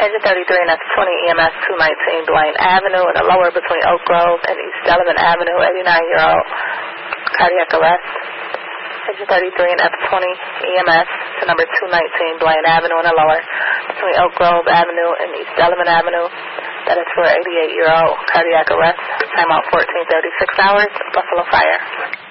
Engine 33 and that's 20 EMS 219 Blaine Avenue in the lower between Oak Grove and East Delavan Avenue, 89-year-old, cardiac arrest. Engine 33 and F20 EMS to number 219 Blaine Avenue in the lower between Oak Grove Avenue and East Delavan Avenue. That is for 88-year-old, cardiac arrest. Time out 14:36 hours, Buffalo Fire.